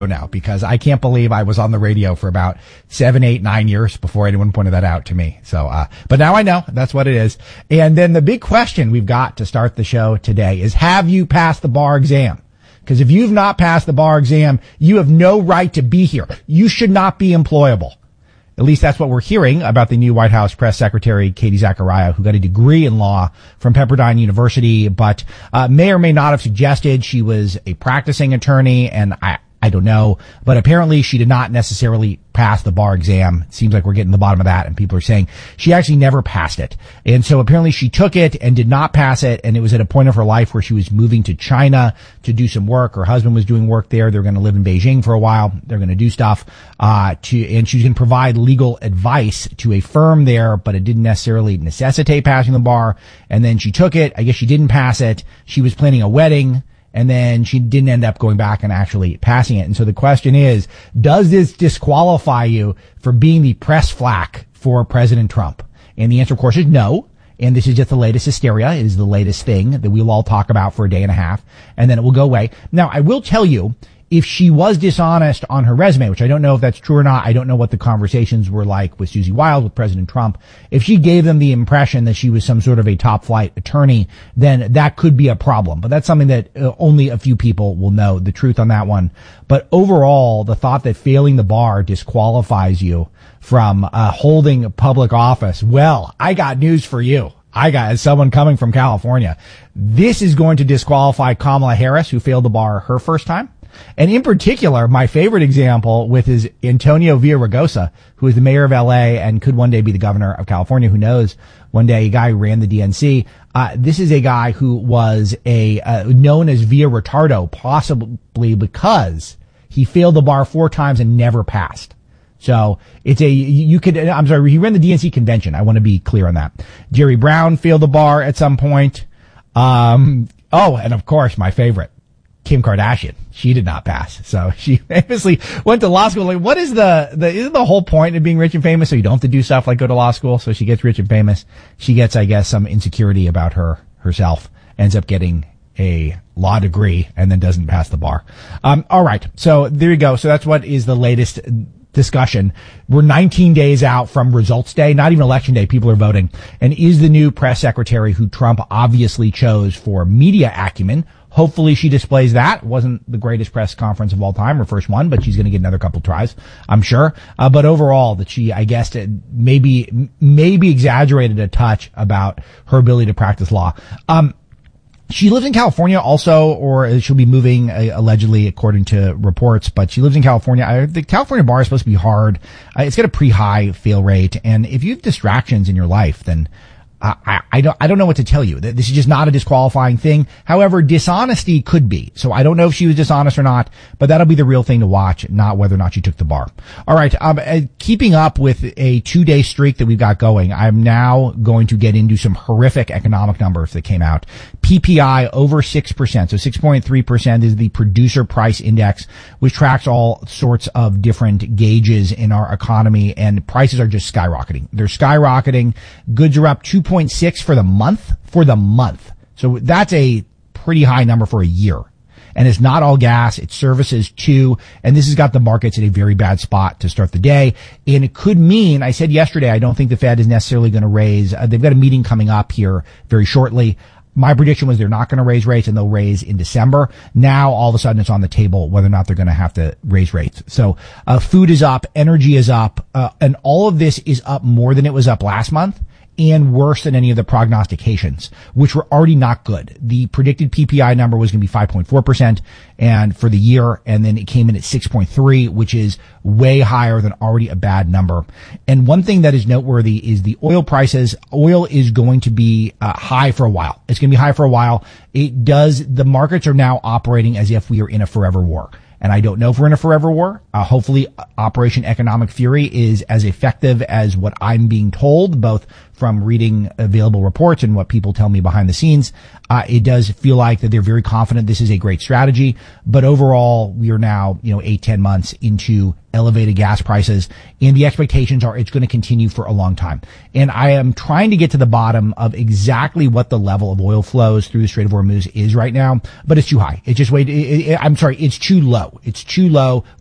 now, because I can't believe I was on the radio for about 7, 8, 9 years before anyone pointed that out to me. So, but now I know that's what it is. And then the big question we've got to start the show today is, have you passed the bar exam? Because if you've not passed the bar exam, you have no right to be here. You should not be employable. At least that's what we're hearing about the new White House press secretary, Katie Zachariah, who got a degree in law from Pepperdine University, but may or may not have suggested she was a practicing attorney, and I don't know, but apparently she did not necessarily pass the bar exam. It seems like we're getting to the bottom of that, and people are saying she actually never passed it. And so apparently she took it and did not pass it, and it was at a point of her life where she was moving to China to do some work. Her husband was doing work there. They're going to live in Beijing for a while. They're going to do stuff, and she's going to provide legal advice to a firm there, but it didn't necessarily necessitate passing the bar. And then she took it. I guess she didn't pass it. She was planning a wedding, and then she didn't end up going back and actually passing it. And so the question is, does this disqualify you for being the press flack for President Trump? And the answer, of course, is no. And this is just the latest hysteria. It is the latest thing that we'll all talk about for a day and a half, and then it will go away. Now, I will tell you, if she was dishonest on her resume, which I don't know if that's true or not, I don't know what the conversations were like with Susie Wild, with President Trump. If she gave them the impression that she was some sort of a top flight attorney, then that could be a problem. But that's something that only a few people will know the truth on that one. But overall, the thought that failing the bar disqualifies you from holding public office, well, I got news for you. As someone coming from California, this is going to disqualify Kamala Harris, who failed the bar her first time. And in particular, my favorite example with is Antonio Villaraigosa, who is the mayor of LA and could one day be the governor of California. Who knows? One day, a guy who ran the DNC. This is a guy who was known as Via Retardo, possibly because he failed the bar 4 times and never passed. So he ran the DNC convention. I want to be clear on that. Jerry Brown failed the bar at some point. And of course, my favorite, Kim Kardashian. She did not pass. So she famously went to law school. Like, what is isn't the whole point of being rich and famous? So you don't have to do stuff like go to law school. So she gets rich and famous. She gets, I guess, some insecurity about herself, ends up getting a law degree, and then doesn't pass the bar. All right. So there you go. So that's what is the latest discussion. We're 19 days out from results day, not even election day. People are voting. And is the new press secretary, who Trump obviously chose for media acumen, hopefully she displays that. Wasn't the greatest press conference of all time, her first one, but she's going to get another couple tries, I'm sure. But overall, that she, I guess, maybe exaggerated a touch about her ability to practice law. She lives in California also, or she'll be moving, allegedly, according to reports, but she lives in California. The California bar is supposed to be hard. It's got a pretty high fail rate. And if you have distractions in your life, then I don't know what to tell you. This is just not a disqualifying thing. However, dishonesty could be. So I don't know if she was dishonest or not, but that'll be the real thing to watch, not whether or not she took the bar. All right. Keeping up with a 2-day streak that we've got going, I'm now going to get into some horrific economic numbers that came out. PPI over 6%. So 6.3% is the producer price index, which tracks all sorts of different gauges in our economy, and prices are just skyrocketing. They're skyrocketing. Goods are up 2.6 for the month. So that's a pretty high number for a year. And it's not all gas, it's services too. And this has got the markets in a very bad spot to start the day. And it could mean, I said yesterday, I don't think the Fed is necessarily going to raise. They've got a meeting coming up here very shortly. My prediction was they're not going to raise rates, and they'll raise in December. Now, all of a sudden, it's on the table whether or not they're going to have to raise rates. So, food is up, energy is up, and all of this is up more than it was up last month, and worse than any of the prognostications, which were already not good. The predicted PPI number was going to be 5.4% and for the year, and then it came in at 6.3, which is way higher than already a bad number. And one thing that is noteworthy is the oil prices. Oil is going to be high for a while. It's going to be high for a while. The markets are now operating as if we are in a forever war. And I don't know if we're in a forever war. Hopefully Operation Economic Fury is as effective as what I'm being told, both from reading available reports and what people tell me behind the scenes, it does feel like that they're very confident this is a great strategy. But overall, we are now, 8-10 months into elevated gas prices, and the expectations are it's going to continue for a long time. And I am trying to get to the bottom of exactly what the level of oil flows through the Strait of Hormuz is right now, but it's too high. It's just it's too low. It's too low.